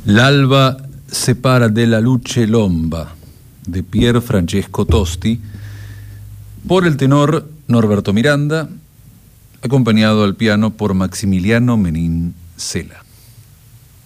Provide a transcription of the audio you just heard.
L'alba separa della luce l'omba, de Pier Francesco Tosti, por el tenor Norberto Miranda, acompañado al piano por Maximiliano Menín Cela.